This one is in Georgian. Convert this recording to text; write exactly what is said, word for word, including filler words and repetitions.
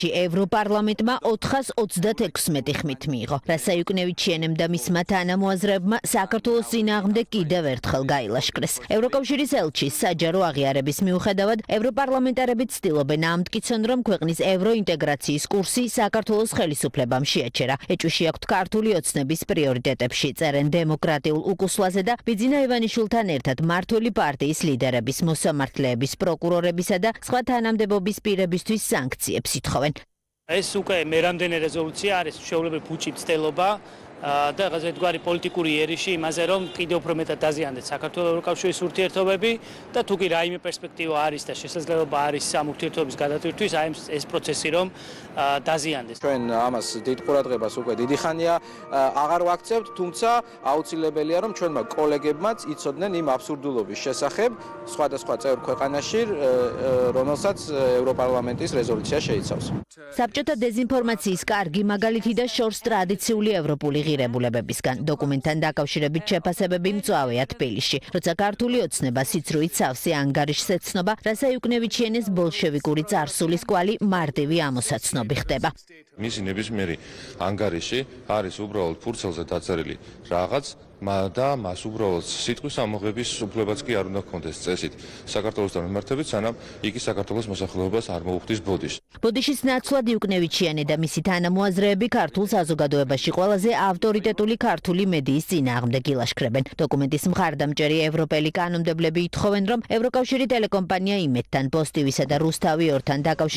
ევროპარლამენტმა ოთხას ოცდათექვსმეტი ხმით მიიღო. რასაიუკნევიჩიენემ და მისმა თანამოაზრეებმა საქართველოს წინააღმდეგ კიდევ ერთხელ გაილაშქრეს. ევროკავშირის ელჩი საჯარო აღიარების მიუხედავად ევროპარლამენტარები ცდილობენ ამტკიცონ, რომ ქვეყნის ევროინტეგრაციის კურსი საქართველოს ხელისუფლებამ შეაჩერა. ეჭვში აქვთ ქართული ოცნების პრიორიტეტებში, წერენ დემოკრატიულ უკუსლაზე და ბიძინა ივანიშვილთან ერთად მმართველი პარტიის ლიდერების, მოსამართლეების, პროკურორებისა და სხვა თანამდებობის პირებისთვის სანქციებს ითხოვენ. ეს უკვე მერამდენი რეზოლუცია არის შეუძლებელი ფუჭი მცდელობა და რაღაცნაირი პოლიტიკური იერიში იმაზე, რომ კიდევ უფრო მეტად დაზიანდეს საქართველოს ევროკავშირის ურთიერთობები და თუ კი რაიმე პერსპექტივა არის და შესაძლებლობა არის ამ ურთიერთობების გადატვირთვის, აი ეს პროცესი რომ დაზიანდეს. ჩვენ ამას დიდ ყურადღებას უკვე დიდი ხანია აღარ ვაქცევთ, თუმცა აუცილებელია რომ ჩვენმა კოლეგებმაც იცოდნენ იმ აბსურდულობის შესახებ სხვადასხვა წევრ ქვეყანაში, რომელსაც ევროპარლამენტის რეზოლუცია შეიცავს. საბჭოთა დეზინფორმაციის კარგი მაგალითი და შორს ტრადიციული ევროპული ღირებულებებისგან დოკუმენტთან დაკავშირებით შეფასებები მწვავეა თბილისში. როცა ქართული ოცნება სიცრუით სავსე ანგარიშს ეცნობა, რასაიუკნევიჩიენეს ბოლშევიკური წარსულის კვალი მარტივი ამოსაცნობი ხდება. მისი ნებისმიერი ანგარიში არის უბრალოდ ფურცელზე დაწერილი რაღაც და მას უბრალოდ სიტყვის ამოღების უფლებაც კი არ უნდა ჰქონდეს წესით საქართველოსთან მიმართებით, სანამ იგი საქართველოს მოსახლეობას არ მოუხდის ბოდიშს. ბოდიშის ნაცვლად იუკნევიჩიანი და მისი თანამოაზრეები ქართულ საზოგადოებაში ყველაზე ავტორიტეტული ქართული მედიის წინააღმდეგ ილაშქრებენ. დოკუმენტის მხარდამჭერი ევროპელი კანონმდებლები ითხოვენ, რომ ევროკავშირი ტელეკომპანია იმედთან, პოსტივისა და რუსთავი ორთან დაკავშირებით